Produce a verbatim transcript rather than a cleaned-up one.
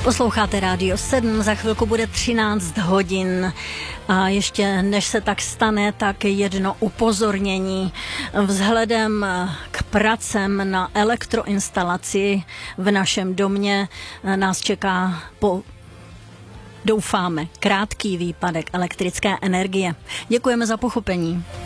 Posloucháte Rádio sedm, za chvilku bude třináct hodin. A ještě než se tak stane, tak jedno upozornění. Vzhledem k pracem na elektroinstalaci v našem domě nás čeká po doufáme, krátký výpadek elektrické energie. Děkujeme za pochopení.